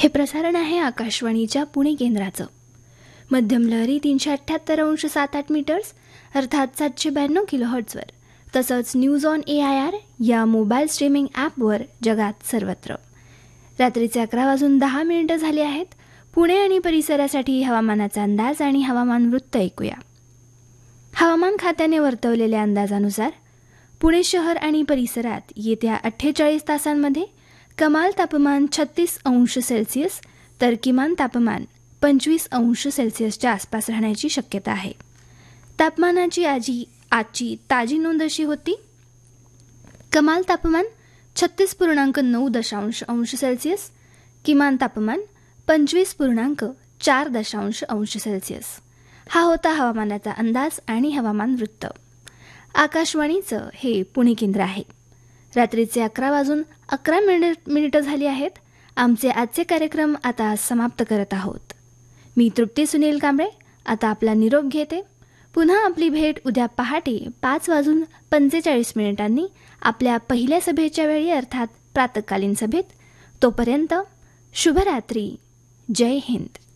हे प्रसारण आहे आकाशवाणीच्या पुणे केंद्राचं. मध्यम लहरी 378.78 मीटर्स अर्थात 792 किलोहर्ट्झवर, तसंच न्यूज ऑन AIR या मोबाईल स्ट्रीमिंग ॲपवर जगात सर्वत्र. रात्रीचे 11:10 झाले आहेत. पुणे आणि परिसरासाठी हवामानाचा अंदाज आणि हवामान वृत्त ऐकूया. हवामान खात्याने वर्तवलेल्या अंदाजानुसार पुणे शहर आणि परिसरात येत्या 48 तासांमध्ये कमाल तापमान 36 अंश सेल्सिअस तर किमान तापमान 25 अंश सेल्सिअसच्या आसपास राहण्याची शक्यता आहे. तापमानाची आजची ताजी नोंद अशी होती. कमाल तापमान 36.9 अंश सेल्सिअस, किमान तापमान 25.4 अंश सेल्सिअस. हा होता हवामानाचा अंदाज आणि हवामान वृत्त. आकाशवाणीचं हे पुणे केंद्र आहे. रात्रीचे 11:11 झाली आहेत. आमचे आजचे कार्यक्रम आता समाप्त करत आहोत. मी तृप्ती सुनील कांबळे आता आपला निरोप घेते. पुन्हा आपली भेट उद्या पहाटे 5:45 आपल्या पहिल्या सभेच्या वेळी अर्थात प्रातःकालीन सभेत. तोपर्यंत शुभरात्री. जय हिंद.